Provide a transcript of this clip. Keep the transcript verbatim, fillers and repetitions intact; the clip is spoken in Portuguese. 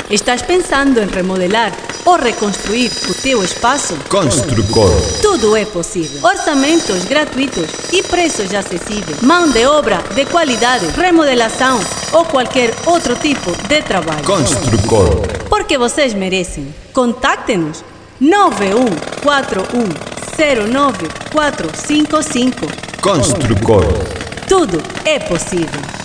Estás pensando em remodelar ou reconstruir o teu espaço? Construcor. Tudo é possível. Orçamentos gratuitos e preços acessíveis. Mão de obra de qualidade, remodelação ou qualquer outro tipo de trabalho. Construcor. Porque vocês merecem. Contacte-nos nove um quatro um zero nove quatro cinco cinco. Construcor. Tudo é possível.